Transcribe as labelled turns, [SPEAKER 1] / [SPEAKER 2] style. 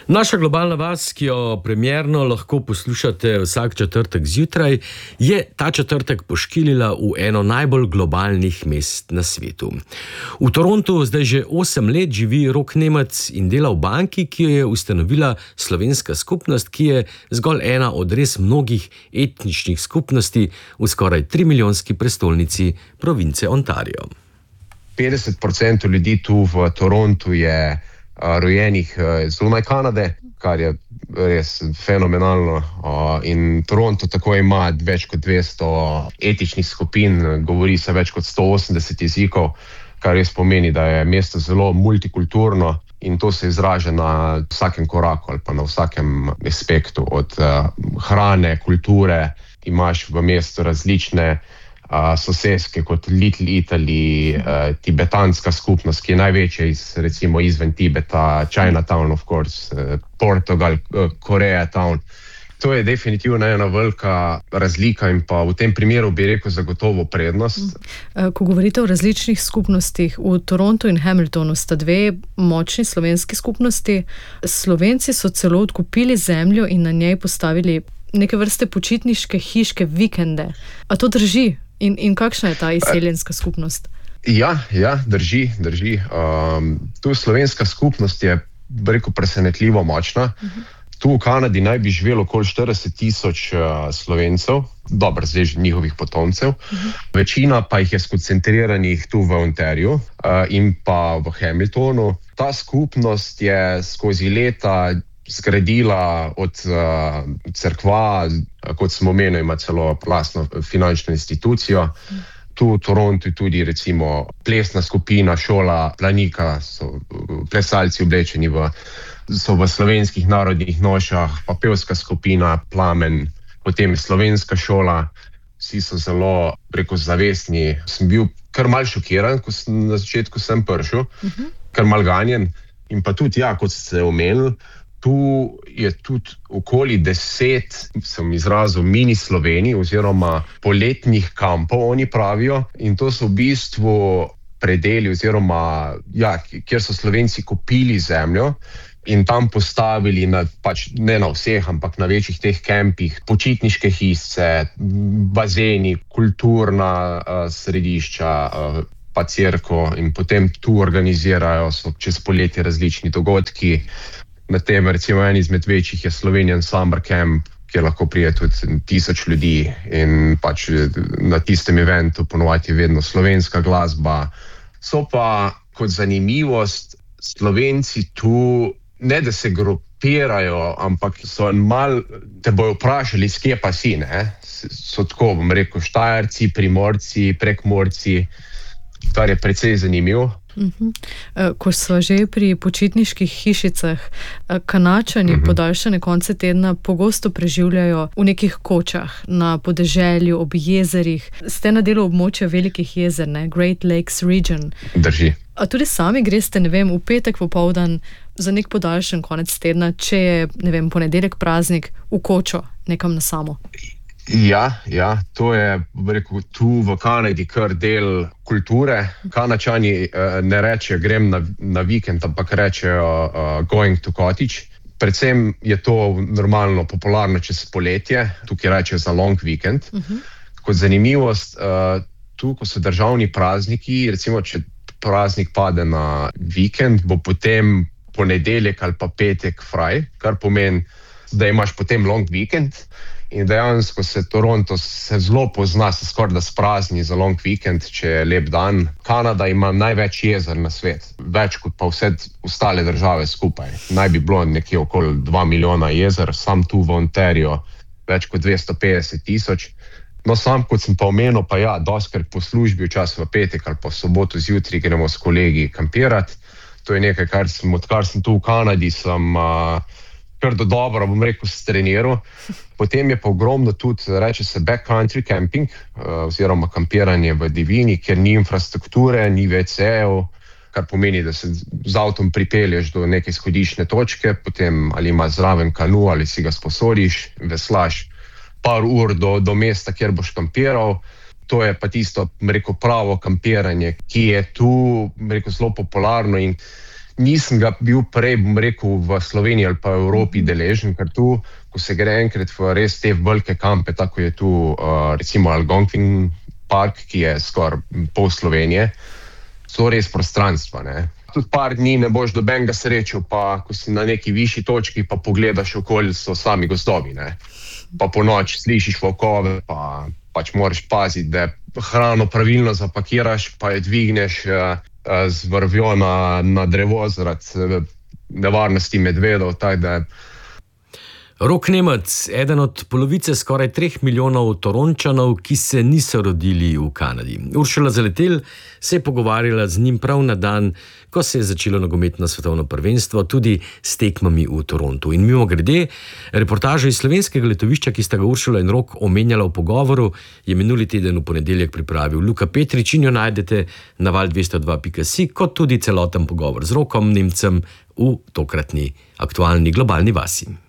[SPEAKER 1] Naša globalna vas, ki jo premierno lahko poslušate vsak četrtek zjutraj, je ta četrtek poškilila v eno najbolj globalnih mest na svetu. V Torontu zdaj že 8 let živi Rok Nemec in dela v banki, ki jo je ustanovila slovenska skupnost, ki je zgolj ena od res mnogih etničnih skupnosti v skoraj 3-milijonski prestolnici province Ontario.
[SPEAKER 2] 50% ljudi tu v Torontu je rojenih zunaj Kanade, kar je res fenomenalno. In Toronto tako ima več kot 200 etičnih skupin, govori se več kot 180 jezikov, kar res pomeni, da je mesto zelo multikulturno in to se izraža na vsakem koraku ali pa na vsakem aspektu. Od hrane, kulture, imaš v mestu različne soseske kot Little Italy, tibetanska skupnost, ki je največja recimo izven Tibeta, Chinatown, of course, Portugal, Koreatown. To je definitivno ena velika razlika in pa v tem primeru bi rekel zagotovo prednost.
[SPEAKER 3] Ko govorite o različnih skupnostih, v Torontu in Hamiltonu sta dve močni slovenski skupnosti. Slovenci so celo odkupili zemljo in na njej postavili neke vrste počitniške hiške, vikende. A to drži? In kakšna je ta izseljenska skupnost?
[SPEAKER 2] Ja, drži. Tu slovenska skupnost je, rekel, presenetljivo močna. Tu v Kanadi naj bi živelo okoli 40,000 Slovencev, dobro, zdaj že njihovih potomcev. Večina pa jih je skoncentriranih tu v Ontariju in pa v Hamiltonu. Ta skupnost je skozi leta zgradila od cerkva, kot smo omenili, ima celo lastno finančno institucijo. Tu v Torontu tudi recimo plesna skupina, šola Planika, so plesalci oblečeni so v slovenskih narodnih nošah, pa pevska skupina Plamen, potem slovenska šola. Vsi so zelo, rekel, zavestni. Sem bil kar mal šokiran, ko na začetku sem prišel, kar mal ganjen. In pa tudi, kot ste omenili, tu je tudi okoli 10, sem izrazil, mini Sloveniji oziroma poletnih kampov, oni pravijo. In to so v bistvu predeli oziroma, kjer so Slovenci kupili zemljo in tam postavili, ne na vseh, ampak na večjih teh kampih, počitniške hišice, bazeni, kulturna središča, pa cerkev in potem tu organizirajo so čez poletje različni dogodki. Na tem, recimo, en izmed večjih je Slovenian Summer Camp, kjer lahko prije tudi 1000 ljudi in na tistem eventu ponovadi je vedno slovenska glasba. So pa kot zanimivost Slovenci tu, ne da se grupirajo, ampak so mal, te bojo vprašali, skje pa si, ne? So tako, bom rekel, Štajerci, Primorci, Prekmorci, kar je precej zanimivo.
[SPEAKER 3] Ko so že pri počitniških hišicah, Kanačani podaljšane konce tedna pogosto preživljajo v nekih kočah na podeželju, ob jezerih. Ste na delu območja velikih jezer, ne? Great Lakes Region.
[SPEAKER 2] Drži.
[SPEAKER 3] A tudi sami greste, v petek popoldan za nek podaljšan konec tedna, če je, ponedeljek praznik, v kočo, nekam na samo?
[SPEAKER 2] Ja, to je, rekel, tu v Kanadi kar del kulture. Kanačani ne rečejo grem na vikend, ampak rečejo going to cottage. Predvsem je to normalno popularno čez poletje, tukaj rečejo za long weekend. Kot zanimivost, tu, ko so državni prazniki, recimo, če praznik pade na vikend, bo potem ponedeljek ali pa petek fraj, kar pomeni, da imaš potem long weekend. In dejansko se Toronto zelo pozna, se skoraj da sprazni za long weekend, če je lep dan. Kanada ima največ jezer na svet, več kot pa vse ostale države skupaj. Naj bi bilo nekje okoli 2 milijona jezer, sam tu v Ontario več kot 250,000. No, sam, kot sem pa omenil, pa dostikrat po službi včasih v petek ali pa v soboto zjutraj gremo s kolegi kampirati. To je nekaj, odkar sem tu v Kanadi, sem kar dobro, bom rekel, streniral. Potem je pa ogromno tudi, reče se backcountry camping, oziroma kampiranje v divjini, kjer ni infrastrukture, ni WC-jev, kar pomeni, da se z avtom pripelješ do neke izhodiščne točke, potem ali imaš zraven kanu ali si ga sposodiš, veslaš par ur do mesta, kjer boš kampiral. To je pa tisto, rekel, pravo kampiranje, ki je tu, rekel, zelo popularno in nisem ga bil prej, bom rekel, v Sloveniji ali pa Evropi deležen, ker tu, ko se gre enkrat v res te velike kampe, tako je tu recimo Algonquin park, ki je skoraj pol Slovenije, so res prostranstva, ne. Tudi par dni ne boš dobenega srečal, pa ko si na neki višji točki, pa pogledaš okoli, so sami gozdovi, ne. Pa po noč slišiš volkove, pa pač moraš paziti, da hrano pravilno zapakiraš, pa je dvigneš z vrvjo na drevo zaradi nevarnosti medvedov, tako da.
[SPEAKER 1] Rok Nemec, eden od polovice skoraj 3 milijonov Torončanov, ki se niso rodili v Kanadi. Uršula Zaletelj se je pogovarjala z njim prav na dan, ko se je začelo nogometno svetovno prvenstvo, tudi s tekmami v Torontu. In mimogrede, reportažo iz slovenskega letovišča, ki sta ga Uršula in Rok omenjala v pogovoru, je minuli teden v ponedeljek pripravil Luka Petrič in jo najdete na val202.si, kot tudi celoten pogovor z Rokom Nemcem v tokratni aktualni globalni vasi.